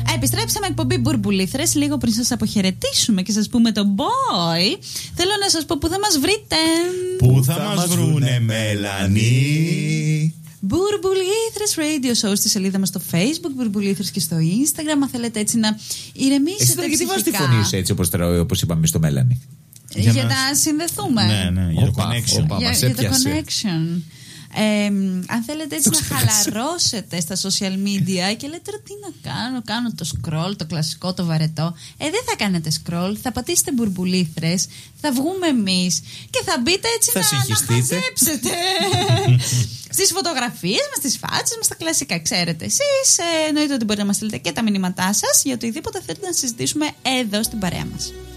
Επιστρέψαμε εκπομπή Μπουρμπουλήθρες. Λίγο πριν σας αποχαιρετήσουμε και σας πούμε το boy, θέλω να σας πω που θα μας βρείτε. Πού θα μας βρουνε, Μέλανη? Μπουρμπουλήθρες Radio Show στη σελίδα μας στο Facebook, Μπουρμπουλήθρες και στο Instagram. Αν θέλετε έτσι να ηρεμήσετε. Εσύ τώρα γιατί βάζεις τη φωνή σου έτσι όπως είπαμε στο Μέλανη? Για να συνδεθούμε. Ναι, για το connection. Για το connection. Αν θέλετε έτσι να χαλαρώσετε στα social media και λέτε τι να κάνω το scroll, το κλασικό, το βαρετό. Δεν θα κάνετε scroll, θα πατήσετε Μπουρμπουλήθρες, θα βγούμε εμείς και θα μπείτε έτσι να χαζέψετε στις φωτογραφίες μας, στις φάτσες μας, τα κλασικά. Ξέρετε εσείς, εννοείται ότι μπορείτε να μας στείλετε και τα μηνύματά σας για οτιδήποτε θέλετε να συζητήσουμε εδώ στην παρέα μας.